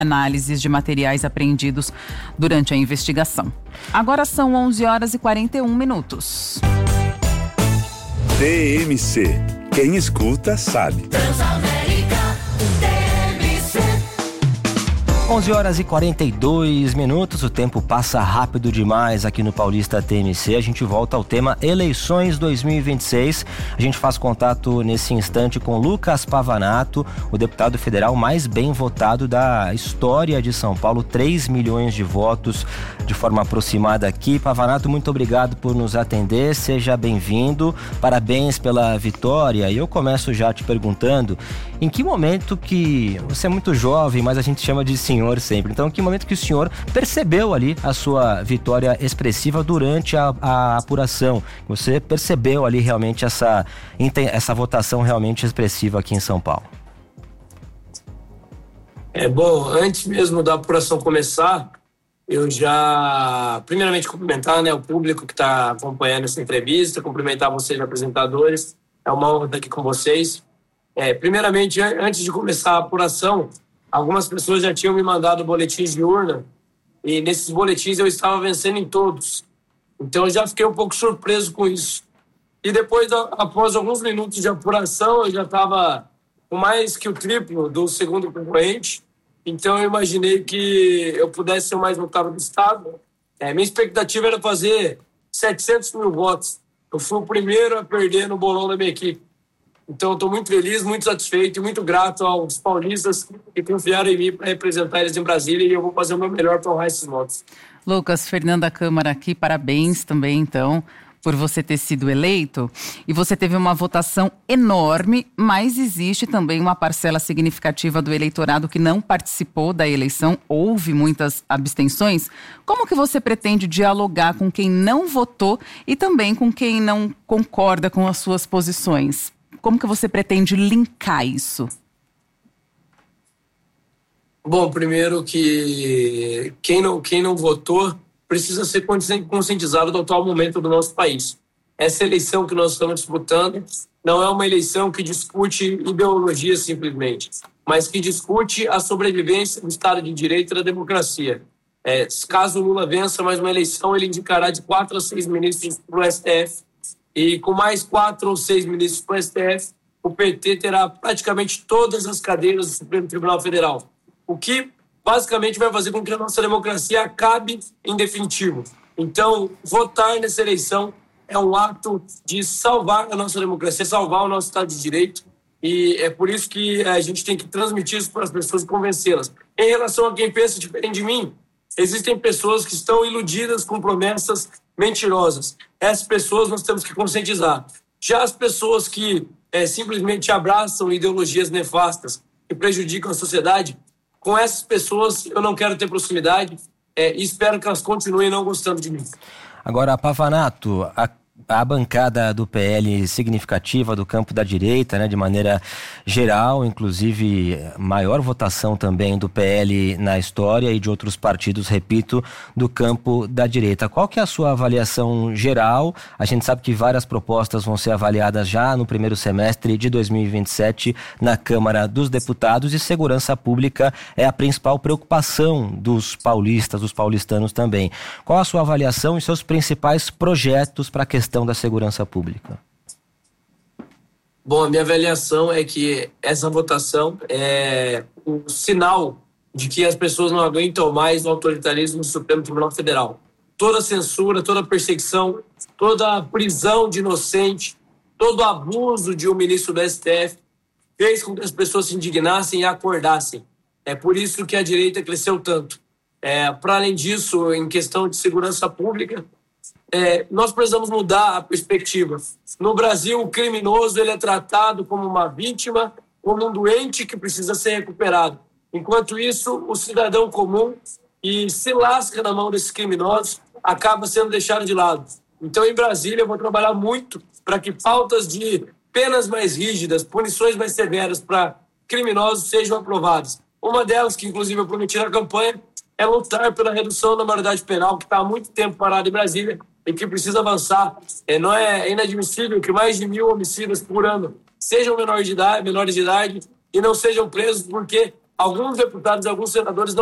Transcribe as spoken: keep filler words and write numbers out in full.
análises de materiais apreendidos durante a investigação. Agora são onze horas e quarenta e um minutos. T M C. Quem escuta sabe. onze horas e quarenta e dois minutos, o tempo passa rápido demais aqui no Paulista T M C. A gente volta ao tema Eleições dois mil e vinte e seis. A gente faz contato nesse instante com Lucas Pavanato, o deputado federal mais bem votado da história de São Paulo, três milhões de votos de forma aproximada aqui. Pavanato, muito obrigado por nos atender, seja bem-vindo, parabéns pela vitória. E eu começo já te perguntando, em que momento que, você é muito jovem, mas a gente chama de senhor sempre, então em que momento que o senhor percebeu ali a sua vitória expressiva durante a, a apuração? Você percebeu ali realmente essa, essa votação realmente expressiva aqui em São Paulo? É bom, antes mesmo da apuração começar, eu já, primeiramente, cumprimentar, né, o público que está acompanhando essa entrevista, cumprimentar vocês, apresentadores, é uma honra estar aqui com vocês. É, primeiramente, antes de começar a apuração, algumas pessoas já tinham me mandado boletins de urna e nesses boletins eu estava vencendo em todos. Então eu já fiquei um pouco surpreso com isso. E depois, após alguns minutos de apuração, eu já estava com mais que o triplo do segundo concorrente. Então eu imaginei que eu pudesse ser o mais votado do estado. É, minha expectativa era fazer setecentos mil votos. Eu fui o primeiro a perder no bolão da minha equipe. Então, eu estou muito feliz, muito satisfeito e muito grato aos paulistas que confiaram em mim para representar eles em Brasília, e eu vou fazer o meu melhor para honrar esses votos. Lucas, Fernanda Câmara aqui, parabéns também, então, por você ter sido eleito. E você teve uma votação enorme, mas existe também uma parcela significativa do eleitorado que não participou da eleição, houve muitas abstenções. Como que você pretende dialogar com quem não votou e também com quem não concorda com as suas posições? Como que você pretende linkar isso? Bom, primeiro que quem não, quem não votou precisa ser conscientizado do atual momento do nosso país. Essa eleição que nós estamos disputando não é uma eleição que discute ideologia simplesmente, mas que discute a sobrevivência do Estado de Direito e da democracia. É, caso o Lula vença mais uma eleição, ele indicará de quatro a seis ministros para o S T F. E com mais quatro ou seis ministros para o S T F, o P T terá praticamente todas as cadeiras do Supremo Tribunal Federal. O que basicamente vai fazer com que a nossa democracia acabe em definitivo. Então, votar nessa eleição é um ato de salvar a nossa democracia, salvar o nosso Estado de Direito. E é por isso que a gente tem que transmitir isso para as pessoas e convencê-las. Em relação a quem pensa diferente de mim, existem pessoas que estão iludidas com promessas mentirosas. Essas pessoas nós temos que conscientizar. Já as pessoas que é, simplesmente abraçam ideologias nefastas que prejudicam a sociedade, com essas pessoas eu não quero ter proximidade é, e espero que elas continuem não gostando de mim. Agora, Pavanato, a A bancada do P L significativa do campo da direita, né, de maneira geral, inclusive maior votação também do P L na história e de outros partidos, repito, do campo da direita. Qual que é a sua avaliação geral? A gente sabe que várias propostas vão ser avaliadas já no primeiro semestre de dois mil e vinte e sete na Câmara dos Deputados, e segurança pública é a principal preocupação dos paulistas, dos paulistanos também. Qual a sua avaliação e seus principais projetos para a questão da segurança pública? Bom, a minha avaliação é que essa votação é um sinal de que as pessoas não aguentam mais o autoritarismo do Supremo Tribunal Federal. Toda censura, toda perseguição, toda prisão de inocente, todo abuso de um ministro do S T F fez com que as pessoas se indignassem e acordassem. É por isso que a direita cresceu tanto. É, para além disso, em questão de segurança pública, É, nós precisamos mudar a perspectiva. No Brasil, o criminoso ele é tratado como uma vítima, como um doente que precisa ser recuperado. Enquanto isso, o cidadão comum que se lasca na mão desses criminosos acaba sendo deixado de lado. Então, em Brasília, eu vou trabalhar muito para que pautas de penas mais rígidas, punições mais severas para criminosos sejam aprovadas. Uma delas, que inclusive eu prometi na campanha, é lutar pela redução da maioridade penal, que está há muito tempo parada em Brasília e que precisa avançar. É, não é inadmissível que mais de mil homicídios por ano sejam menores de idade, menores de idade e não sejam presos porque alguns deputados, alguns senadores não